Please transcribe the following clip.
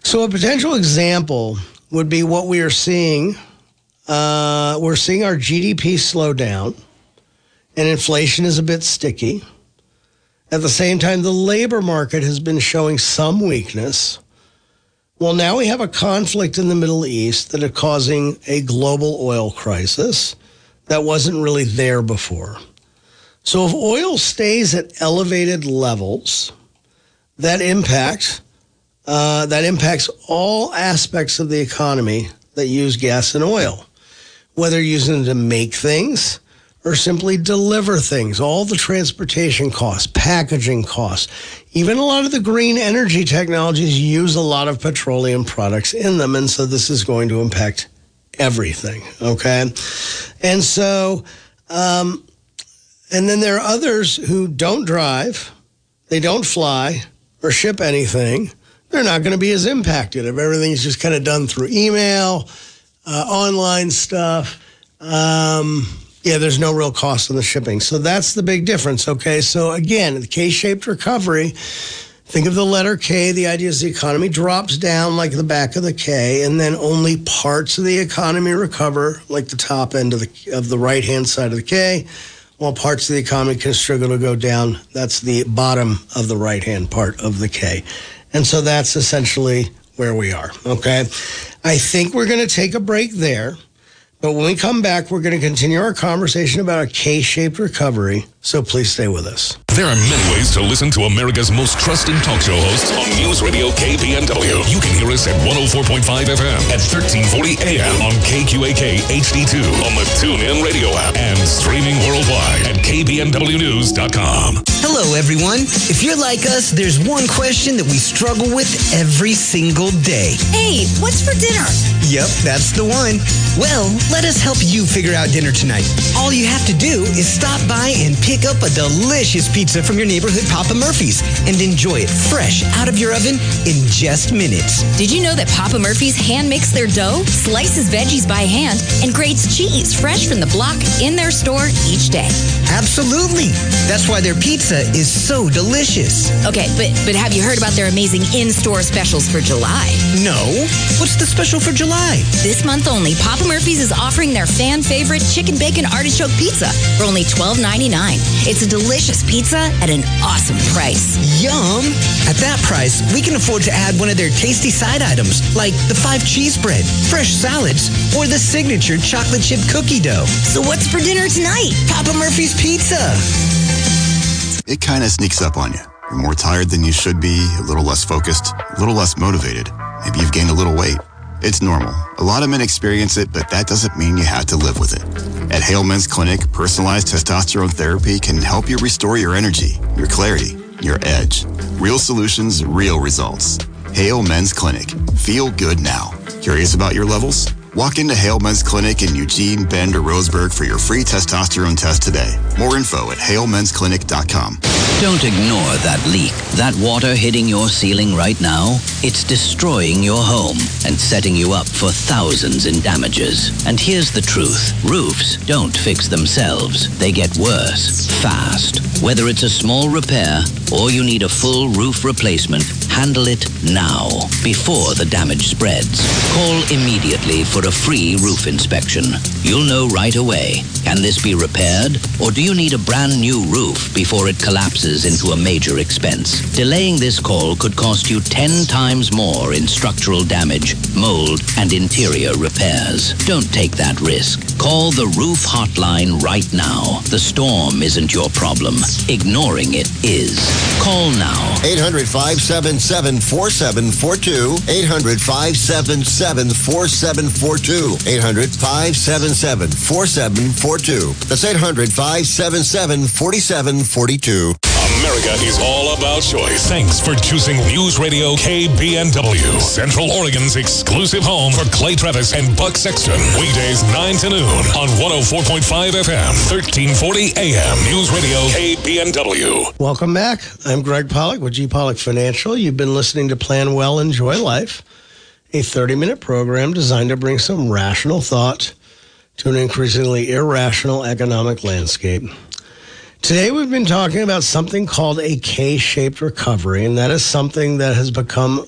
So a potential example would be what we are seeing. We're seeing our GDP slow down, and inflation is a bit sticky. At the same time, the labor market has been showing some weakness. Well, now we have a conflict in the Middle East that is causing a global oil crisis that wasn't really there before. So if oil stays at elevated levels, that impacts all aspects of the economy that use gas and oil, whether you're using it to make things or simply deliver things, all the transportation costs, packaging costs. Even a lot of the green energy technologies use a lot of petroleum products in them, and so this is going to impact everything, okay? And so, and then there are others who don't drive, they don't fly or ship anything. They're not going to be as impacted if everything's just kind of done through email, online stuff. There's no real cost in the shipping. So that's the big difference, okay? So again, the K-shaped recovery, think of the letter K. The idea is the economy drops down like the back of the K, and then only parts of the economy recover, like the top end of the right-hand side of the K, while parts of the economy can struggle to go down. That's the bottom of the right-hand part of the K. And so that's essentially where we are, okay? I think we're going to take a break there. But when we come back, we're going to continue our conversation about a K-shaped recovery, so please stay with us. There are many ways to listen to America's most trusted talk show hosts on News Radio KBNW. You can hear us at 104.5 FM at 1340 AM on KQAK HD2 on the TuneIn radio app and streaming worldwide at KBNWnews.com. Hello, everyone. If you're like us, there's one question that we struggle with every single day. Hey, what's for dinner? Yep, that's the one. Well, let us help you figure out dinner tonight. All you have to do is stop by and pick up a delicious pizza from your neighborhood Papa Murphy's and enjoy it fresh out of your oven in just minutes. Did you know that Papa Murphy's hand makes their dough, slices veggies by hand, and grates cheese fresh from the block in their store each day? Absolutely. That's why their pizza is so delicious. Okay, but have you heard about their amazing in-store specials for July? No. What's the special for July? This month only, Papa Murphy's is offering their fan-favorite chicken bacon artichoke pizza for only $12.99. It's a delicious pizza at an awesome price. Yum! At that price, we can afford to add one of their tasty side items, like the 5 cheese bread, fresh salads, or the signature chocolate chip cookie dough. So what's for dinner tonight? Papa Murphy's Pizza. It kind of sneaks up on you. You're more tired than you should be, a little less focused, a little less motivated. Maybe you've gained a little weight. It's normal. A lot of men experience it, but that doesn't mean you have to live with it. At Hale Men's Clinic, personalized testosterone therapy can help you restore your energy, your clarity, your edge. Real solutions, real results. Hale Men's Clinic. Feel good now. Curious about your levels? Walk into Hale Men's Clinic in Eugene, Bend, or Roseburg for your free testosterone test today. More info at halemensclinic.com. Don't ignore that leak, that water hitting your ceiling right now. It's destroying your home and setting you up for thousands in damages. And here's the truth. Roofs don't fix themselves. They get worse, fast. Whether it's a small repair or you need a full roof replacement, handle it now, before the damage spreads. Call immediately for a free roof inspection. You'll know right away. Can this be repaired? Or do you need a brand new roof before it collapses into a major expense? Delaying this call could cost you 10 times more in structural damage, mold, and interior repairs. Don't take that risk. Call the Roof Hotline right now. The storm isn't your problem. Ignoring it is. Call now. 800-577-4742. 800-577-4742. 800-577-4742. That's 800-577-4742. America is all about choice. Thanks for choosing News Radio KBNW, Central Oregon's exclusive home for Clay Travis and Buck Sexton. Weekdays 9 to noon on 104.5 FM, 1340 AM. News Radio KBNW. Welcome back. I'm Greg Pollock with G. Pollock Financial. You've been listening to Plan Well, Enjoy Life, a 30-minute program designed to bring some rational thought to an increasingly irrational economic landscape. Today we've been talking about something called a K-shaped recovery, and that is something that has become